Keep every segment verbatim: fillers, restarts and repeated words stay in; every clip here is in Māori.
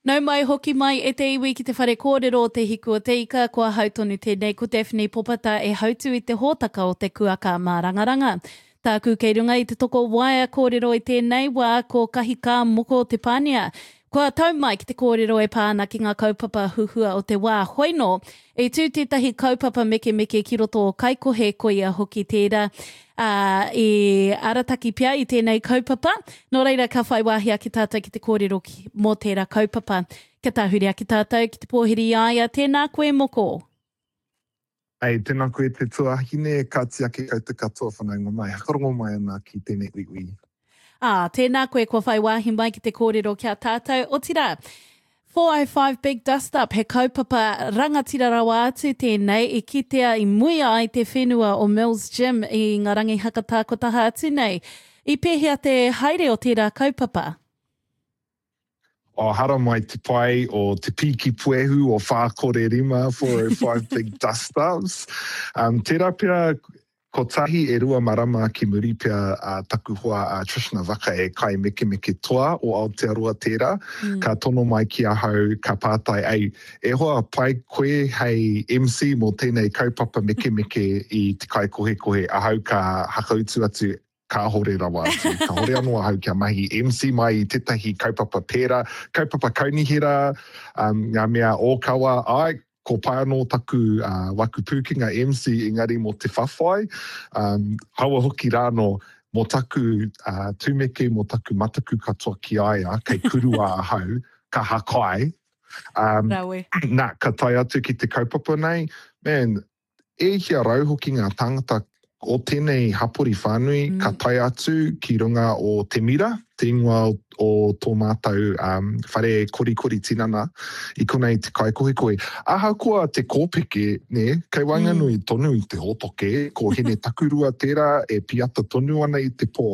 Nau mai hoki mai e te iwi ki te whare kōrero o te hiku o te ika, kua hautonu tēnei ko Daphne Popata e hautu i te hōtaka o te kuaka mā rangaranga. Tāku kei runga i te toko waia kōrero i tēnei wā ko kahi kā moko o te pānia. Kua tau mai ki te kōrero e pāna ki ngā kaupapa huhua o te wā hoino. E tū tētahi kaupapa meke meke ki roto o kaikohe ko ia hoki tērā. Uh, e arataki pia i tēnei kaupapa. Nō reira ka whai wāhia ki tātou ki te kōrero ki, mō tērā kaupapa. Ka tāhuria ki tātou ki te pōhiri aia. Tēnā koe moko. Ai, tēnā koe te tuahine ka tiake kau te katoa whanaunga mai. Hakarongo mai ana ki tēnei iwi. Ah, tēnā koe kua whai wāhi mai ki te kōrero kia tātou. O tira, four oh five Big Dust Up, he kaupapa rangatira rawa atu tēnei, i kitea i muia ai te whenua o Mills Gym i ngā rangi hakata ko taha atu nei. I pēhea te haere o tērā kaupapa? O hara mai te pai o te piki puehu o whākore rima, four oh five Big Dust Ups. Um, tērā pia ko tahi e rua marama ki muri pia uh, taku hoa a uh, Trishna Waka e kai meke meke toa o Aotearoa tērā. Mm. Ka tono mai ki a hau ka pātai ai. E hoa pai koe hei M C mō tēnei kaupapa meke meke i te kai kohe kohe a hau ka hakautu atu ka hore rawa atu. Ka hore anō a hau kia mahi M C mai i tētahi kaupapa pērā, kaupapa kaunihira, um, ngā mea o kawa ai, ko pai anō taku uh, waku pūkinga M C engari mō te whawhai. Um, haua hoki rāno mō taku uh, tūmeke, mō taku mataku katoa ki aia, kei kurua a hau, ka hakai. Um, nā, ka tai atu ki te kaupapa nei. Man, e hia rau hoki ngā tangata o tēnei hapori whānui, mm. ka tai atu ki runga o te mira, te ingoa o, o tō mātou um, whare kori kori tinana, i konei te kai kohe koe. Aha kua te kōpeke, ne, kei wanganui mm. tonu i te hotoke, ko hene takurua tērā e piata tonu ana i te pō.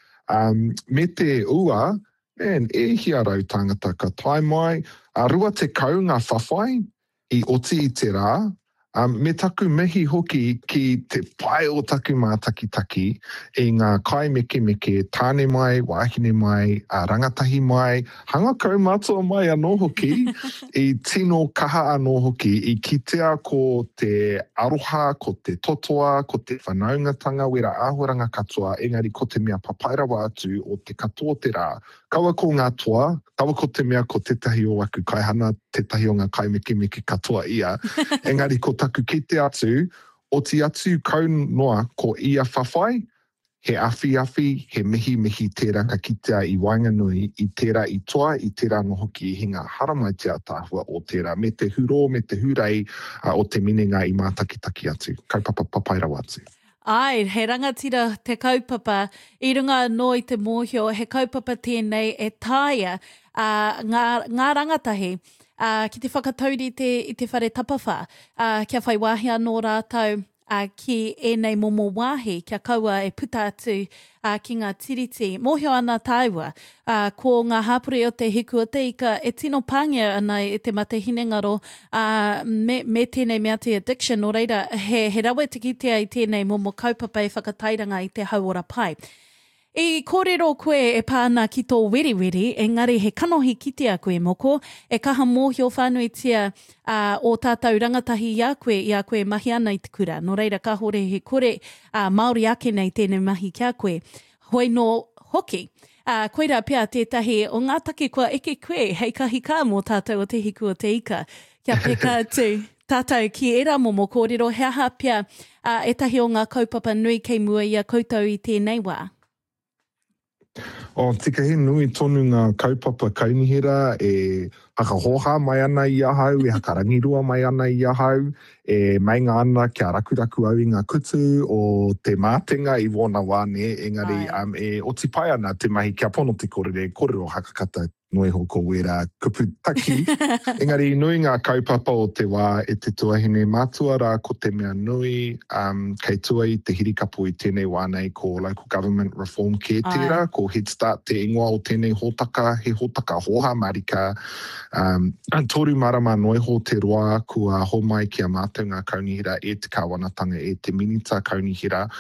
Um, me te ua, man, e hia rau tangata ka tai mai, a rua te kau ngā whawhai i oti i te rā, Um, me taku mihi hoki ki te pai o taku mātakitaki e ngā kai meke meke, tāne mai, wāhine mai, a rangatahi mai, hanga kau mātua mai anō hoki, i tino kaha anō hoki, i kitea ko te aroha, ko te totoa, ko te whanaungatanga, wera āhoranga katoa, engari ko te mea papairawa atu o te katoa te rā. Kaua ko ngā toa, kaua ko te mea ko tetahi o waku kaihana, tetahi o ngā kai meke meke katoa ia, engari ko taku kite atu, o ti atu kau noa ko ia whawhai, he awhi awhi, he mihi mihi tērā ka kitea i Wainganui, i tērā i toa, i tērā no hoki i hinga haramai te atāhua o tērā, me te huro, me te hurei uh, o te minenga i mātakitaki atu. Kaupapa papairawa atu. Ai, he rangatira te kaupapa, i runga no i te mōhio, he kaupapa tēnei e tāia uh, ngā, ngā rangatahi, uh, ki te whakatauri te, i te whare tapawha, uh, kia whai wāhi anō rātau, uh, ki ēnei momo wāhi, kia kaua e puta atu uh, ki ngā tiriti. Mōhio ana tāua, uh, ko ngā hapuri o te hiku o te ika, e tino pāngia ana i te mate hinengaro uh, me, me tēnei mea te addiction, o reira, he, he rawe te kitea i tēnei momo kaupapa e whakatairanga i te hauora pai. I kōrero koe e pāna ki tō wiriwiri, engari he kanohi kitea koe moko, e kaha mōhio whānui tia uh, o tātou rangatahi i a koe, i a koe mahi ana i te kura. Nō reira ka hore he kore uh, Māori ake nei tēnei mahi kia koe. Hoi no hoki. Uh, koera pia tētahi o ngā take kua eke koe, hei kahi kā mō tātou o te hiku o te ika. Kia peka atu. Tātou ki era momo kōrero, he aha pia uh, e tahi o ngā kaupapa nui kei mua i a koutou i tēnei wā. O tika he nui tonu ngā kaupapa kaunihira e hakahoha mai ana i ahau, e hakarangirua mai ana i ahau, e mainga ana kia rakuraku au i ngā kutu o te mātenga i wona wāne, engari um, e otipai ana te mahi kia pono te korere, korero hakakata noe hoko wera kupu taki. Engari nui ngā kaupapa o te wā e te tuahine mātua rā ko te mea nui, um, kei tua i te hirikapu i tēnei wānei ko Local Government Reform Care tērā, ko Head Start te ingoa o tēnei hōtaka, he hōtaka hoha marika. Um, toru marama noe ho te roa kua homai kia mātou ngā kaunihira e te kāwanatanga e te minita kaunihira.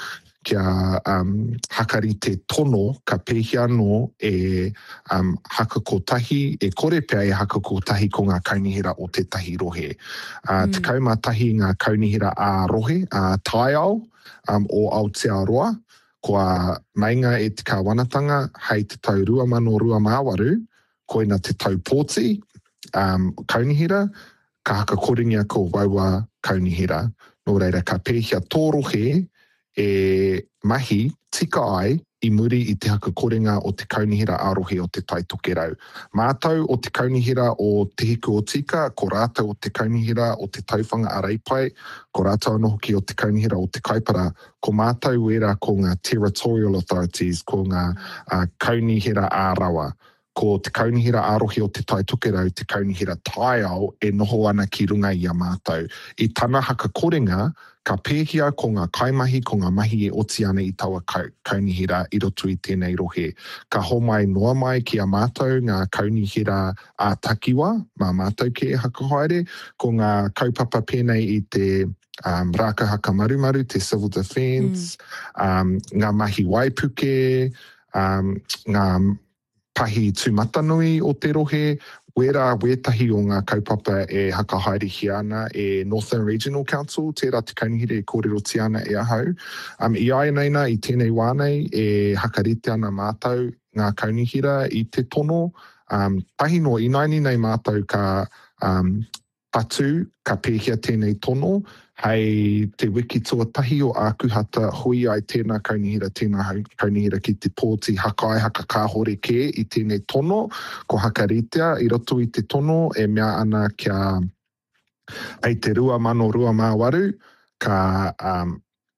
kia um, hakari te tono, ka pēhia no e um, haka kotahi, e kore pia e haka kotahi ko ngā kaunihira o te tahi rohe. Uh, mm. Te kaumatahi ngā kaunihira a rohe, a taiao um, o Aotearoa, kua mainga e te kāwanatanga hei te tau rua mano rua māwaru, koina te tau pōti, um, kaunihira, ka haka koringia ko waua kaunihira. Nō reira, ka pēhia tō rohe e mahi tika ai i muri i te haka korenga o te kaunihira ārohe o te tai tokerau. Mātau o te kaunihira o te hiku o tika, ko rātou o te kaunihira o te tauwhanga a reipai, ko rātou anō hoki o te kaunihira o te kaipara, ko mātau wera ko ngā territorial authorities, ko ngā uh, kaunihira ārawa. Ko te kaunihira ārohe o te tai tokerau, te kaunihira taiao e noho ana ki runga i a mātau. I tana haka korenga, ka pēhia ko ngā kaimahi, ko ngā mahi e oti ana i taua kaunihira i roto i tēnei rohe. Ka homai noa mai ki a mātau ngā kaunihira a takiwa, mā mātau ke e haka haere, ko ngā kaupapa pēnei i te um, rākahaka marumaru, te civil defence, mm. um, ngā mahi waipuke, um, ngā pahi tūmatanui o te rohe, wera wetahi o ngā kaupapa e haka haere hi ana e Northern Regional Council, tērā te kaunihira e kōrero ti ana e ahau. Um, I aia neina i tēnei wānei e hakarite ana mātau ngā kaunihira i te tono. Um, pahi no inaini nei mātau ka um, patu, ka pēhia tēnei tono, hei te wiki tuatahi o ākuhata hui ai tēnā kaunihira, tēnā kaunihira ki te pōti hakai haka kāhore ke i tēnei tono, ko hakaritea i roto i te tono e mea ana kia ai te rua mano rua māwaru, ka um,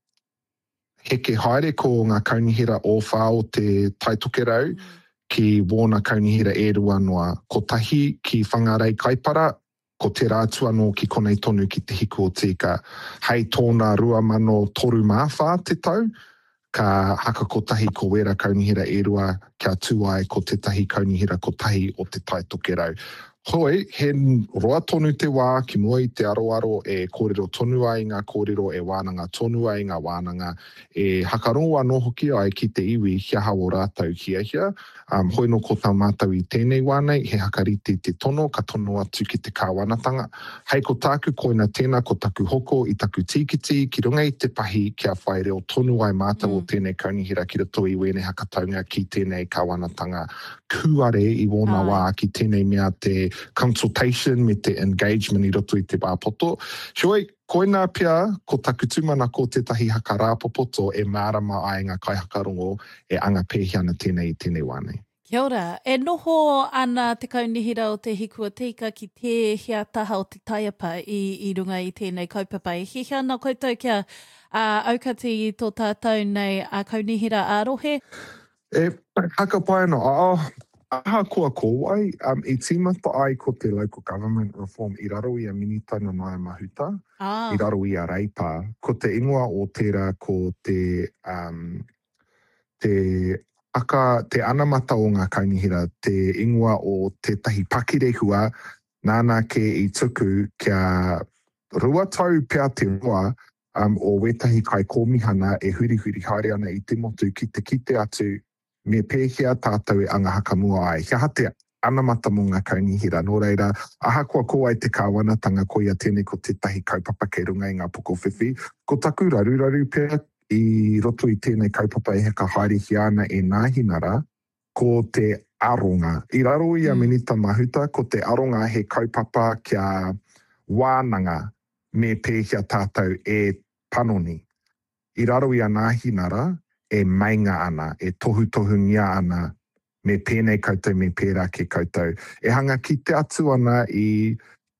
heke haere ko ngā kaunihira o whao te taitokerau mm. ki wōna kaunihira e rua noa. Ko tahi ki whangarei kaipara, ko te rātua no ki konei tonu ki te hiku o tika. Hei tōna rua mano toru māwha te tau, ka haka kotahi ko wera kaunihira e rua kia tuai ko te tahi kaunihira ko tahi o te tai tokerau. Hoi, he roa tonu te wā ki mua i te aroaro e kōrero tonu ai ngā kōrero e wānanga tonu ai ngā wānanga e hakarongo anō hoki ai ki te iwi hia hao rātau hia hia. Um, hoi no ko tā mātau i tēnei wānei, he hakarite te tono, ka tono atu ki te kāwanatanga. Hei ko tāku koina tēnā ko taku hoko i taku tīkiti, ki runga i te pahi kia whai reo tonu ai mātau mm. o tēnei kaunihira ki roto i wēnei hakataunga ki tēnei kāwanatanga. Kuare i wōna wā ki tēnei mea te consultation me te engagement i roto i te pāpoto. Shoi, koina pia ko taku tūmana ko tētahi haka rāpopoto e mārama ai ngā kaihakarongo e anga pēhiana tēnei i tēnei wānei. Kia ora, e noho ana te kaunihira o te hikua tika ki te hea taha o te taiapa i, i runga i tēnei kaupapa. E hihia ana koutou kia uh, aukati i tō tātou nei a kaunihira ārohe? E haka pai no, oh, aha kua kōwai, um, i tīmata ai ko te local government reform i raro i a minitaina mai mahuta, ah. i raro i a reipa, ko te ingoa o tērā ko te, um, te aka, te anamata o ngā kaunihira, te ingoa o te tahi pakirehua, nāna ke i tuku kia rua tau pia te roa um, o wetahi kai kōmihana e huri huri haere ana i te motu ki te kite atu me pēhia tātou e anga haka mua ai. Kia hate anamata mo ngā kaunihira. Nō reira, aha kua ko ai te kāwanatanga ko ia tēnei ko te tahi kaupapa kei runga i ngā poko whiwhi. Ko taku raru raru pēr i roto i tēnei kaupapa e heka haere hi ana e nāhinara ko te aronga. I raro i a minita mahuta, ko te aronga he kaupapa kia wānanga me pēhia tātou e panoni. I raro i a nāhinara, e mainga ana, e tohu tohu ngia ana, me pēnei koutou, me pērā ke koutou. E hanga ki te atu ana i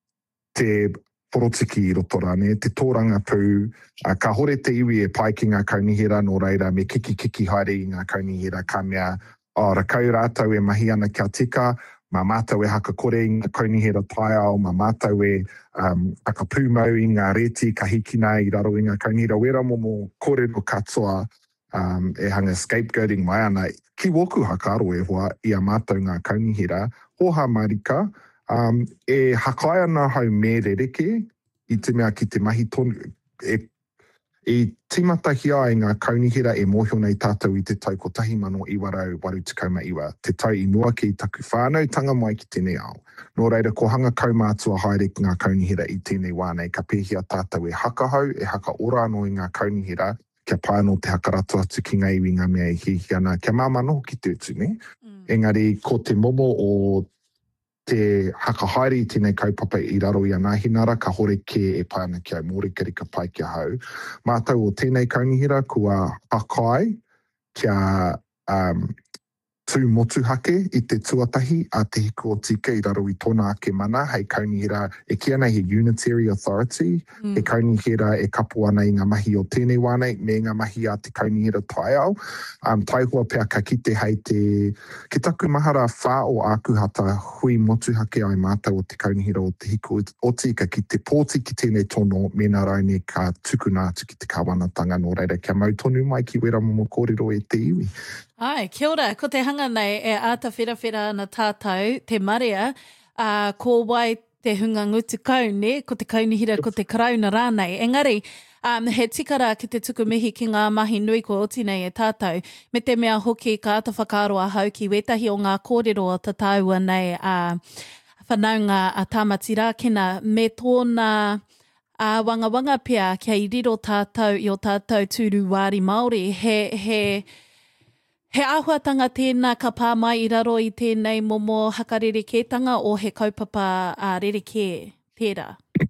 te porotiki i roto rane, te tōranga pū, uh, ka hore te iwi e pai ki ngā kaunihira, nō reira, me kiki kiki haere i ngā kaunihira, ka mea, o rakau rātou e mahi ana kia tika, mā mātou e haka kore i ngā kaunihira taiao, mā mātou e um, haka pūmau i ngā reti, ka hikina i raro i ngā kaunihira, wera momo kōrero katoa, Um, e hanga scapegoating mai ana. Ki woku hakaro e hoa i a mātou ngā kaunihira, hoha marika, um, e hakai ana hau me rereke, i te mea ki te mahi tonu, e, I timatahi ai ngā kaunihira e mōhio nei tātou i te tau ko tahi mano iwarau waru tikau iwa. Te tau i mua ki taku whānautanga mai ki tēnei ao. Nō reira, ko hanga kaumātua haere ki ngā kaunihira i tēnei wānei, ka pēhia tātou e hakahau, e haka ora anō i ngā kaunihira, kia pāno te hakaratu atu ki ngā iwi ngā mea i hihiana, kia māmanoho ki te utu, ne? Mm. Engari, ko te momo o te hakahaere i tēnei kaupapa i raro i ana hinara, ka hore ke e pai ana ki au mōrikari ka pai kia hau. Mātou o tēnei kaunihira, kua hakai kia um, tū motu hake i te tuatahi a te hiku o tika i raro i tōna ake mana, hei kaunihira e ki ana he unitary authority, mm. he kaunihira e kapu ana i ngā mahi o tēnei wānei, me ngā mahi a te kaunihira tai au. Um, taihua pia ka kite hei te, ki taku mahara whā o ākuhata hui motu hake ai mātou o te kaunihira o te hiku o tika ki te pōti ki tēnei tono, me nā raune ka tukuna atu ki te kawanatanga nō reira, kia mautonu mai ki wera momo kōrero e te iwi. Ai, kia ora, ko te hanga nei e āta whirawhira ana tātou, te marea, uh, ko wai te hunga ngutu kaune, ko te kaunihira, ko te karauna rānei. Engari, um, he tikara ki te tukumihi ki ngā mahi nui ko oti nei e tātou, me te mea hoki ka ata whakaroa hau ki wetahi o ngā kōrero o tataua nei a uh, whanaunga a tāmati rākena, me tōna a uh, wanga wanga pia kia i riro tātou i o tātou tūru wāri Māori, he... he He āhuatanga tēnā ka pā mai i raro i tēnei momo hakarerekētanga o he kaupapa a rereke tērā?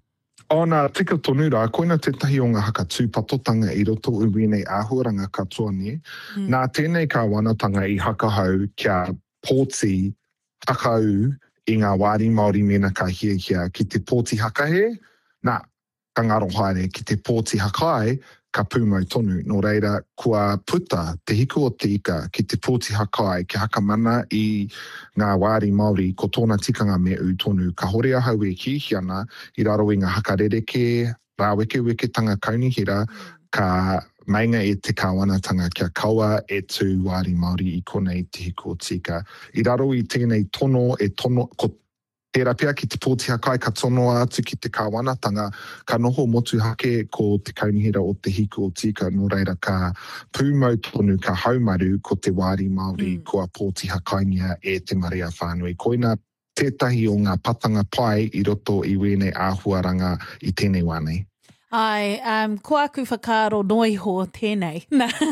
O nā tika tonu rā, koina te tahi o ngā haka tūpatotanga i roto ui nei āhuaranga katoa ne. Mm. Nā tēnei ka wanatanga i hakahau kia pōti hakau i ngā wāri Māori mena ka hiahia ki te pōti hakahe, nā ka ngaro haere ki te pōti hakai, ka pūmau tonu. Nō reira, kua puta te hiku o te ika ki te pōti hakai ki haka mana i ngā wāri Māori ko tōna tikanga me u tonu. Ka hore ahau e hihiana i raro i ngā hakarereke, rāweke weketanga kaunihira, ka mainga e te kāwanatanga kia kaua e tū wāri Māori i konei te hiku o tika. I raro i tēnei tono e tono, ko Tērā pia ki te pōti hakai ka tono atu ki te kāwanatanga, ka noho motu hake ko te kaunihira o te hiku o tika, nō reira ka pūmau tonu, ka haumaru ko te wāri Māori, mm. kua pōti hakainia e te marea whānui. Koina tētahi o ngā patanga pai i roto i wēnei āhuaranga i tēnei wānei. Ai, um, ko aku whakaro noiho tēnei.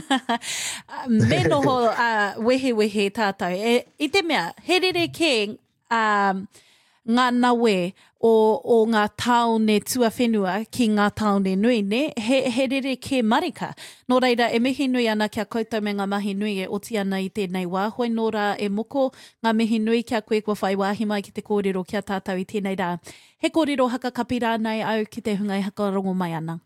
Me noho uh, wehe wehe tātou. E, I te mea, he rere ke... Um, ngā nawe o, o ngā taone tua whenua ki ngā taone nui, ne? He, he rere ke marika. Nō reira, e mihi nui ana kia koutou me ngā mahi nui e oti ana i tēnei wā. Hoi nō rā e moko ngā mihi nui kia koe kua whai wāhi mai ki te kōrero kia tātou i tēnei rā. He kōrero haka kapira nei au ki te hungai haka rongo mai ana.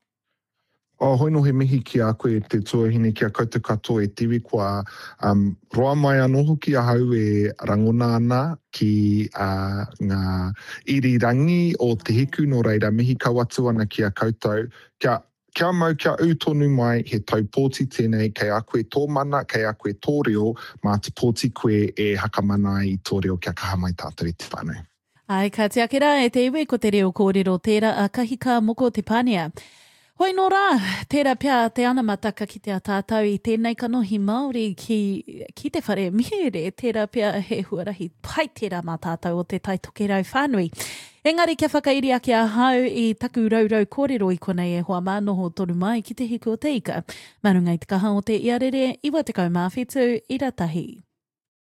O hoi no he mihi ki a koe te tuahine kia koutou katoa e tiwi kua um, roa mai anō hoki a hau e rangona ana ki uh, ngā irirangi o te hiku no reira mihi kawatu ana ki a koutou. Kia, kia mau kia utonu mai he tau pōti tēnei kei a koe tō mana, kei a koe tō reo, mā te pōti koe e hakamana i tō reo kia kaha mai tātou i te whānau. Ai, ka te akera e te iwi ko te reo kōrero tērā a kahika moko te pānea. Hoi nō rā, tērā pia te ana mataka ki te atātau i tēnei kanohi Māori ki, ki te whare mihere, tērā pia he huarahi pai tērā mā tātau o te taitokerau whānui. Engari kia whakairi ake a hau i taku raurau kōrero i konei e hoa mānoho tonu mai ki te hiku o te ika. Marunga i te kaha o te iarere, iwa te kaumāwhitu, i ratahi.